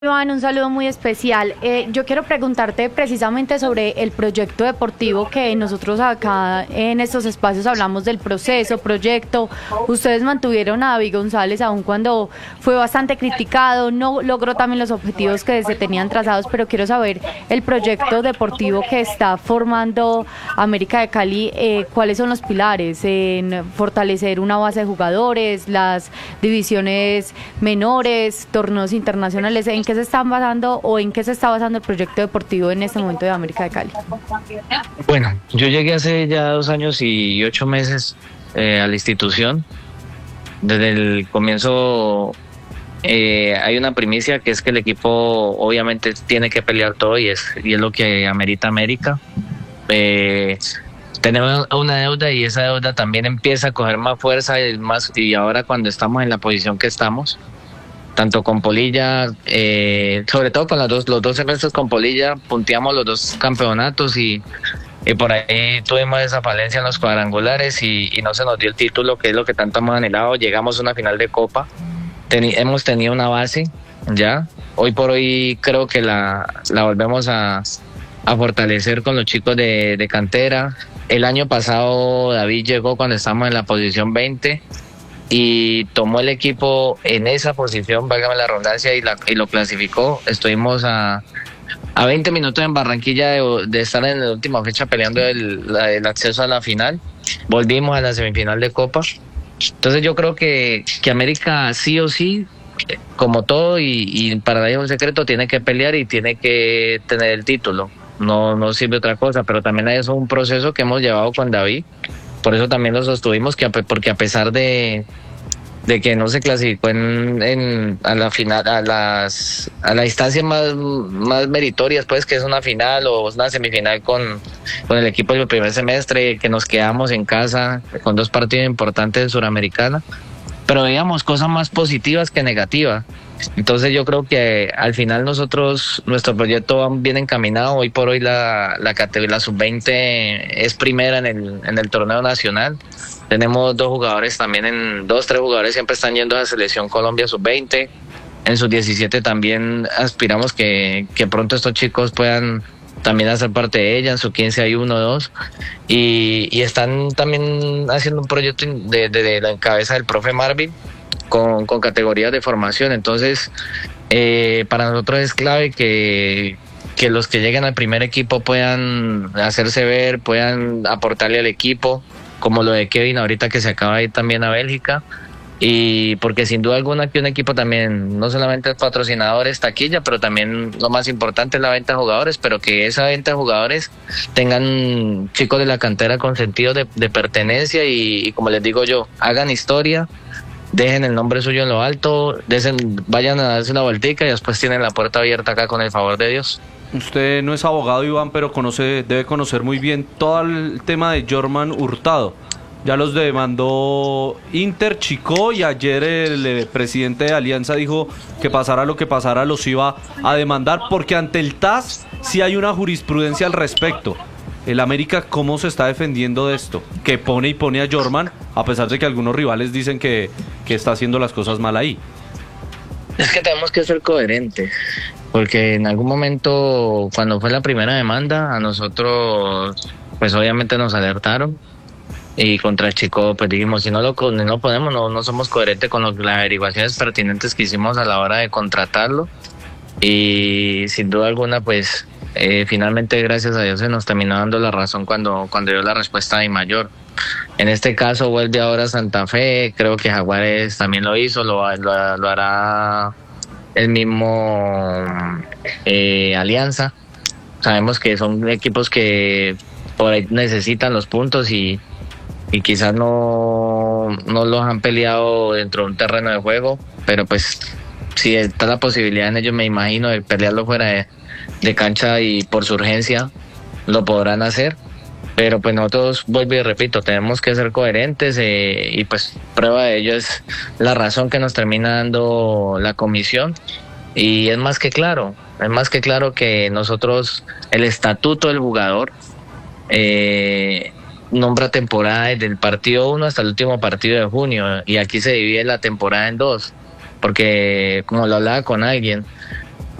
Iván, un saludo muy especial. Yo quiero preguntarte precisamente sobre el proyecto deportivo que nosotros acá en estos espacios hablamos del proceso, proyecto. Ustedes mantuvieron a David González aun cuando fue bastante criticado, no logró también los objetivos que se tenían trazados, pero quiero saber el proyecto deportivo que está formando América de Cali, cuáles son los pilares en fortalecer una base de jugadores, las divisiones menores, torneos internacionales, en qué se están basando o en qué se está basando el proyecto deportivo en este momento de América de Cali. Bueno, yo llegué hace ya 2 años y 8 meses a la institución. Desde el comienzo hay una primicia que es que el equipo obviamente tiene que pelear todo y es lo que amerita América. Tenemos una deuda y esa deuda también empieza a coger más fuerza y ahora cuando estamos en la posición que estamos, tanto con Polilla, sobre todo con los dos semestres con Polilla, punteamos los dos campeonatos y por ahí tuvimos esa falencia en los cuadrangulares y no se nos dio el título, que es lo que tanto hemos anhelado. Llegamos a una final de Copa, hemos tenido una base ya, hoy por hoy creo que la volvemos a fortalecer con los chicos de cantera. El año pasado David llegó cuando estábamos en la posición 20 y tomó el equipo en esa posición, válgame la redundancia, y lo clasificó. Estuvimos a 20 minutos en Barranquilla de estar en la última fecha peleando el acceso a la final. Volvimos a la semifinal de Copa. Entonces yo creo que América sí o sí, como todo, y para nadie es un secreto, tiene que pelear y tiene que tener el título. No sirve otra cosa, pero también es un proceso que hemos llevado con David. Por eso también lo sostuvimos, porque a pesar de que no se clasificó a la final, a la instancia más meritorias, pues, que es una final o una semifinal con el equipo del primer semestre, que nos quedamos en casa con 2 partidos importantes de Suramericana, pero veíamos cosas más positivas que negativas. Entonces yo creo que al final nuestro proyecto va bien encaminado. Hoy por hoy la categoría sub-20 es primera en el torneo nacional. Tenemos 2 jugadores también, 3 jugadores siempre están yendo a la selección Colombia sub-20. En sub-17 también aspiramos que pronto estos chicos puedan también hacer parte de ella. En sub-15 hay 1 o 2 y están también haciendo un proyecto de la cabeza del profe Marvin con categorías de formación. Entonces para nosotros es clave que los que lleguen al primer equipo puedan hacerse ver, puedan aportarle al equipo, como lo de Kevin ahorita, que se acaba de ir también a Bélgica. Y porque sin duda alguna que un equipo también no solamente es patrocinadores, taquilla, pero también lo más importante es la venta de jugadores, pero que esa venta de jugadores tengan chicos de la cantera con sentido de pertenencia y como les digo yo, hagan historia, dejen el nombre suyo en lo alto, vayan a darse una vueltica y después tienen la puerta abierta acá con el favor de Dios. Usted no es abogado, Iván, pero debe conocer muy bien todo el tema de Jorman Hurtado. Ya los demandó Inter, Chico, y ayer el presidente de Alianza dijo que pasara lo que pasara los iba a demandar, porque ante el TAS sí hay una jurisprudencia al respecto. El América, ¿cómo se está defendiendo de esto? Que pone a Jorman, a pesar de que algunos rivales dicen que está haciendo las cosas mal ahí. Es que tenemos que ser coherentes, porque en algún momento, cuando fue la primera demanda, a nosotros, pues obviamente nos alertaron, y contra el Chico, pues dijimos, si no lo podemos, no somos coherentes con las averiguaciones pertinentes que hicimos a la hora de contratarlo, y sin duda alguna, pues finalmente, gracias a Dios, se nos terminó dando la razón cuando dio la respuesta de Mayor. En este caso vuelve ahora Santa Fe, creo que Jaguares también lo hizo, lo hará el mismo Alianza. Sabemos que son equipos que por ahí necesitan los puntos y quizás no los han peleado dentro de un terreno de juego, pero pues si está la posibilidad en ellos, me imagino, de pelearlo fuera de cancha y por su urgencia lo podrán hacer. Pero pues nosotros, vuelvo y repito, tenemos que ser coherentes y pues prueba de ello es la razón que nos termina dando la comisión. Y es más que claro que nosotros, el estatuto del jugador nombra temporada desde el partido 1 hasta el último partido de junio, y aquí se divide la temporada en 2, porque como lo hablaba con alguien,